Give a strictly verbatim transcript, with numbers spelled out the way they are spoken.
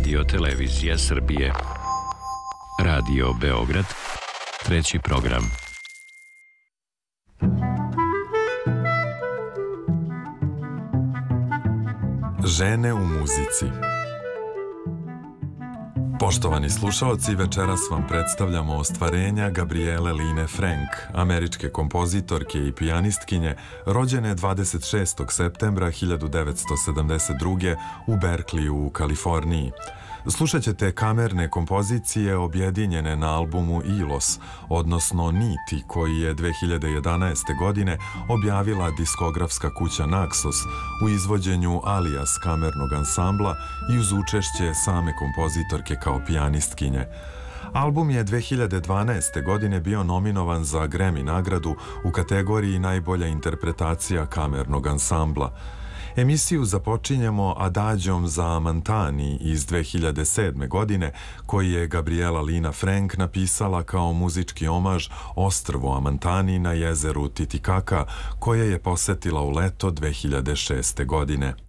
Radio Televizija Srbije. Radio Beograd, treći program. Žene u muzici. Poštovani slušaoci, večeras vam predstavljamo ostvarenja Gabriele Line Frank, američke kompozitorke i pijanistkinje, rođene dvadeset šestog septembra hiljadu devetsto sedamdeset druge. u Berkleyu u Kaliforniji. Slušat ćete kamerne kompozicije objedinjene na albumu Ilos, odnosno Niti, koji je dve hiljade jedanaeste. godine objavila diskografska kuća Naxos u izvođenju Alias kamernog ansambla i uz učešće same kompozitorke kao pijanistkinje. Album je dve hiljade dvanaeste. godine bio nominovan za Grammy nagradu u kategoriji najbolja interpretacija kamernog ansambla. Emisiju započinjemo Adađom za Amantani iz dve hiljade sedme. godine, koji je Gabriela Lina Frank napisala kao muzički omaž ostrvu Amantani na jezeru Titicaca, koje je posetila u leto dve hiljade šeste. godine.